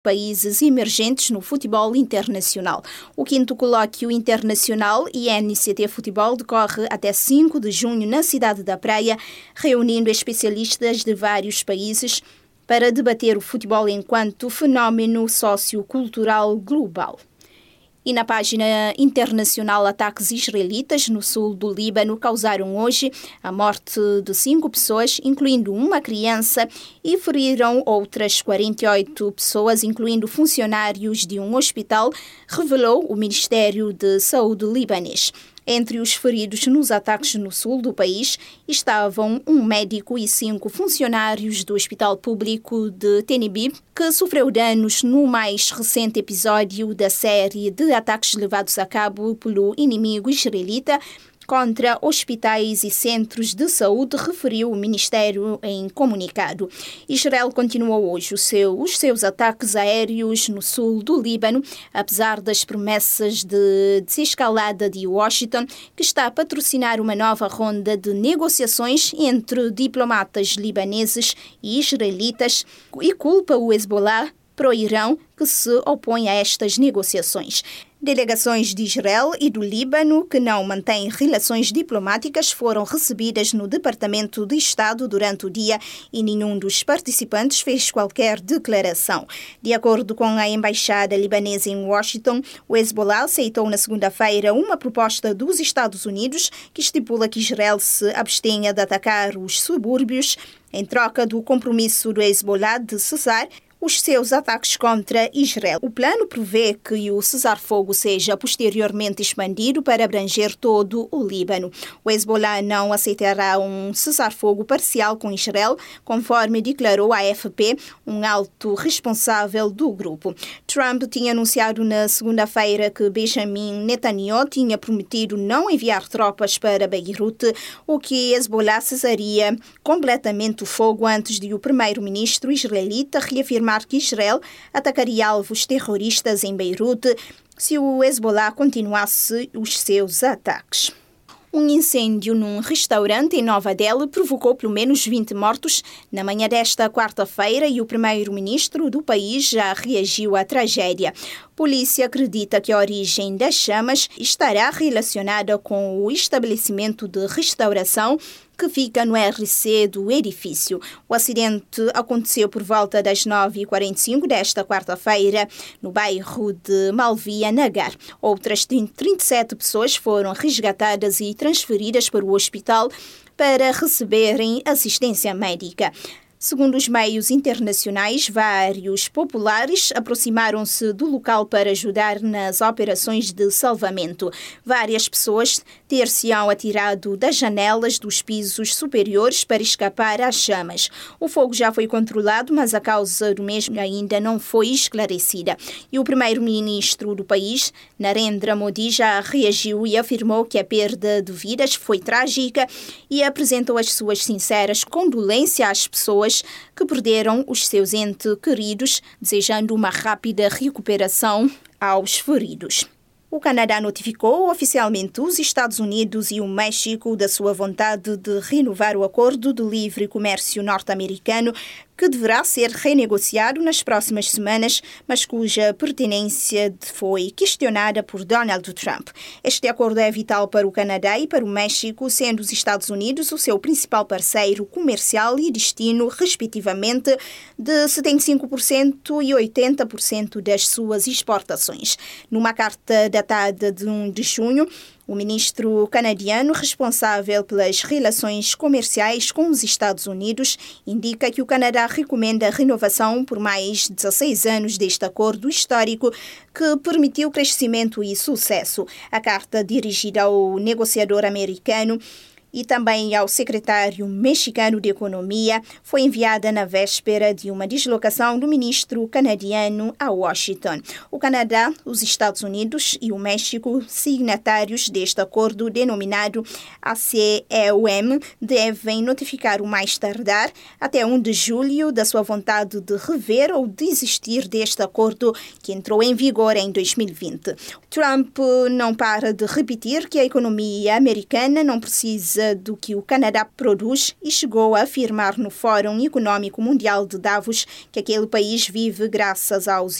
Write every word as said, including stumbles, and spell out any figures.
países emergentes no futebol internacional. O quinto colóquio internacional I N C T Futebol decorre até cinco de junho na cidade da Praia, reunindo especialistas de vários países para debater o futebol enquanto fenómeno sociocultural global. E na página internacional, ataques israelitas no sul do Líbano causaram hoje a morte de cinco pessoas, incluindo uma criança, e feriram outras quarenta e oito pessoas, incluindo funcionários de um hospital, revelou o Ministério de Saúde libanês. Entre os feridos nos ataques no sul do país estavam um médico e cinco funcionários do Hospital Público de Tel Aviv, que sofreu danos no mais recente episódio da série de ataques levados a cabo pelo inimigo israelita contra hospitais e centros de saúde, referiu o Ministério em comunicado. Israel continuou hoje o seu, os seus ataques aéreos no sul do Líbano, apesar das promessas de desescalada de Washington, que está a patrocinar uma nova ronda de negociações entre diplomatas libaneses e israelitas, e culpa o Hezbollah pro-Irão, que se opõe a estas negociações. Delegações de Israel e do Líbano, que não mantêm relações diplomáticas, foram recebidas no Departamento de Estado durante o dia e nenhum dos participantes fez qualquer declaração. De acordo com a Embaixada Libanesa em Washington, o Hezbollah aceitou na segunda-feira uma proposta dos Estados Unidos que estipula que Israel se abstenha de atacar os subúrbios em troca do compromisso do Hezbollah de cessar os seus ataques contra Israel. O plano prevê que o cessar-fogo seja posteriormente expandido para abranger todo o Líbano. O Hezbollah não aceitará um cessar-fogo parcial com Israel, conforme declarou a A F P, um alto responsável do grupo. Trump tinha anunciado na segunda-feira que Benjamin Netanyahu tinha prometido não enviar tropas para Beirute, o que Hezbollah cessaria completamente o fogo antes de o primeiro-ministro israelita reafirmar que Israel atacaria alvos terroristas em Beirute se o Hezbollah continuasse os seus ataques. Um incêndio num restaurante em Nova Delhi provocou pelo menos vinte mortos na manhã desta quarta-feira e o primeiro-ministro do país já reagiu à tragédia. Polícia acredita que a origem das chamas estará relacionada com o estabelecimento de restauração que fica no R C do edifício. O acidente aconteceu por volta das nove e quarenta e cinco desta quarta-feira, no bairro de Malvia Nagar. Outras trinta e sete pessoas foram resgatadas e transferidas para o hospital para receberem assistência médica. Segundo os meios internacionais, vários populares aproximaram-se do local para ajudar nas operações de salvamento. Várias pessoas ter-se-ão atirado das janelas dos pisos superiores para escapar às chamas. O fogo já foi controlado, mas a causa do mesmo ainda não foi esclarecida. E o primeiro-ministro do país, Narendra Modi, já reagiu e afirmou que a perda de vidas foi trágica e apresentou as suas sinceras condolências às pessoas que perderam os seus entes queridos, desejando uma rápida recuperação aos feridos. O Canadá notificou oficialmente os Estados Unidos e o México da sua vontade de renovar o acordo de livre comércio norte-americano, que deverá ser renegociado nas próximas semanas, mas cuja pertinência foi questionada por Donald Trump. Este acordo é vital para o Canadá e para o México, sendo os Estados Unidos o seu principal parceiro comercial e destino, respectivamente, de setenta e cinco por cento e oitenta por cento das suas exportações. Numa carta datada de primeiro de junho, o ministro canadiano responsável pelas relações comerciais com os Estados Unidos indica que o Canadá recomenda a renovação por mais dezesseis anos deste acordo histórico que permitiu crescimento e sucesso. A carta dirigida ao negociador americano e também ao secretário mexicano de Economia foi enviada na véspera de uma deslocação do ministro canadiano a Washington. O Canadá, os Estados Unidos e o México, signatários deste acordo denominado A C E U M, devem notificar o mais tardar até primeiro de julho da sua vontade de rever ou desistir deste acordo que entrou em vigor em dois mil e vinte. Trump não para de repetir que a economia americana não precisa do que o Canadá produz e chegou a afirmar no Fórum Econômico Mundial de Davos que aquele país vive graças aos